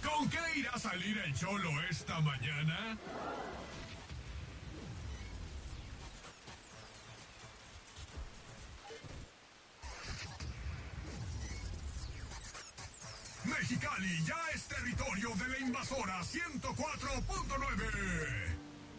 ¿Con qué irá a salir el Cholo esta mañana? Mexicali ya es territorio de la invasora 104.9.